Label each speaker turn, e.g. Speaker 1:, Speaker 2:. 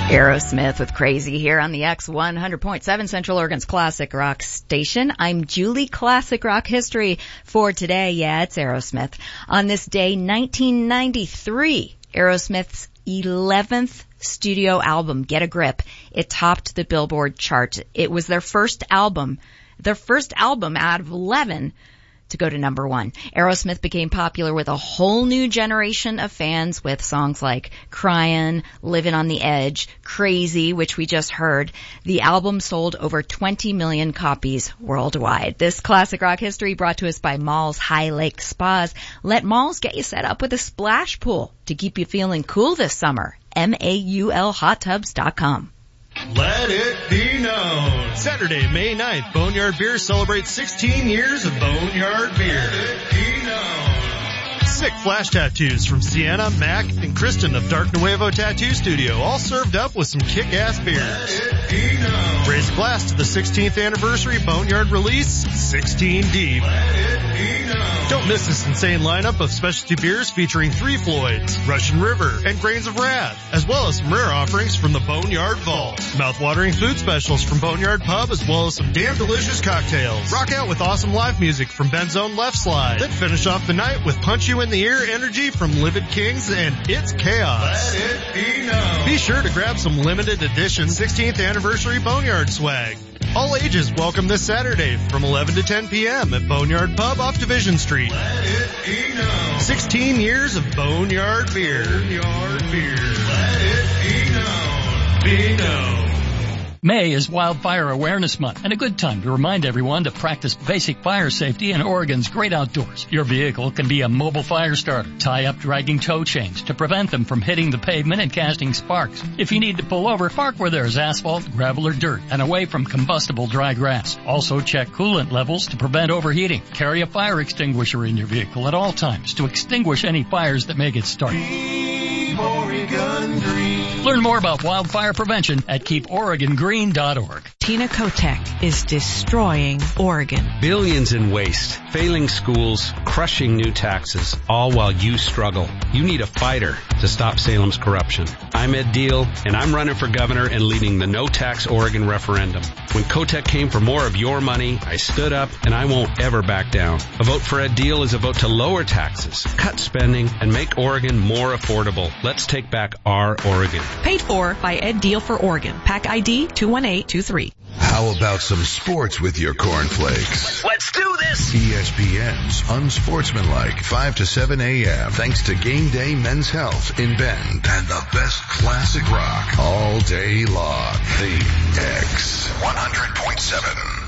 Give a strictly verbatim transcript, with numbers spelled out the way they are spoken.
Speaker 1: Aerosmith with Crazy here on the X one hundred point seven Central Oregon's Classic Rock Station. I'm Julie, Classic Rock History for today. Yeah, it's Aerosmith. On this day, nineteen ninety-three, Aerosmith's eleventh studio album, Get a Grip. It topped the Billboard charts. It was their first album, their first album out of eleven to go to number one. Aerosmith became popular with a whole new generation of fans with songs like Cryin', Livin' on the Edge, Crazy, which we just heard. The album sold over twenty million copies worldwide. This Classic Rock History brought to us by Malls High Lake Spas. Let Malls get you set up with a splash pool to keep you feeling cool this summer. M A U L hot tubs dot com.
Speaker 2: Let it be known. Saturday, May ninth, Boneyard Beer celebrates sixteen years of Boneyard Beer. Let it be known. Sick flash tattoos from Sienna, Mac, and Kristen of Dark Nuevo Tattoo Studio, all served up with some kick-ass beers. Let it be known. Raise a glass to the sixteenth anniversary Boneyard release, sixteen deep. Let it be known. Don't miss this insane lineup of specialty beers featuring Three Floyds, Russian River, and Grains of Wrath, as well as some rare offerings from the Boneyard Vault. Mouth-watering food specials from Boneyard Pub, as well as some damn delicious cocktails. Rock out with awesome live music from Ben's Own Left Slide. Then finish off the night with Punch You in the Ear energy from Livid Kings and It's Chaos. Let it be known. Be sure to grab some limited edition sixteenth anniversary Boneyard swag. All ages welcome this Saturday from eleven to ten p.m. at Boneyard Pub off Division Street. Let it be known. sixteen years of Boneyard Beer. Boneyard Beer. Let it be known. Be known.
Speaker 3: May is Wildfire Awareness Month and a good time to remind everyone to practice basic fire safety in Oregon's great outdoors. Your vehicle can be a mobile fire starter. Tie up dragging tow chains to prevent them from hitting the pavement and casting sparks. If you need to pull over, park where there is asphalt, gravel, or dirt and away from combustible dry grass. Also check coolant levels to prevent overheating. Carry a fire extinguisher in your vehicle at all times to extinguish any fires that may get started.
Speaker 2: Keep Oregon green.
Speaker 3: Learn more about wildfire prevention at keep oregon green dot org.
Speaker 4: Tina Kotek is destroying Oregon.
Speaker 5: Billions in waste, failing schools, crushing new taxes, all while you struggle. You need a fighter to stop Salem's corruption. I'm Ed Deal, and I'm running for governor and leading the No Tax Oregon referendum. When Kotek came for more of your money, I stood up, and I won't ever back down. A vote for Ed Deal is a vote to lower taxes, cut spending, and make Oregon more affordable. Let's take back our Oregon.
Speaker 4: Paid for by Ed Deal for Oregon. Pack I D two one eight two three.
Speaker 6: How about some sports with your cornflakes?
Speaker 7: Let's do this!
Speaker 6: E S P N's Unsportsmanlike, five to seven a.m. Thanks to Game Day Men's Health in Bend and the best classic rock all day long. The X one hundred point seven.